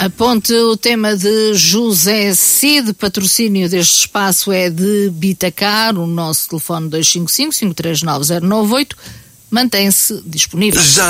Aponte o tema de José Cid, patrocínio deste espaço é de Bitacar, o nosso telefone 255-539-098, mantém-se disponível.